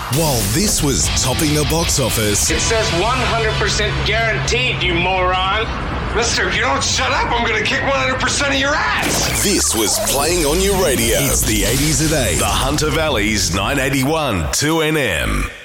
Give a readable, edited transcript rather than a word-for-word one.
While this was topping the box office, It says 100% guaranteed, you moron. Mister, if you don't shut up, I'm going to kick 100% of your ass. this was playing on your radio. It's the 80s at 8. The Hunter Valley's 981 2NM.